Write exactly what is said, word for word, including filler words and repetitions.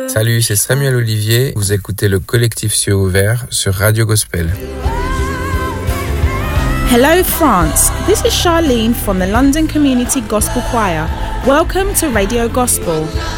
Salut, c'est Samuel Olivier. Vous écoutez le collectif Cieux Ouverts sur Radio Gospel. Hello France, this is Charlene from the London Community Gospel Choir. Welcome to Radio Gospel.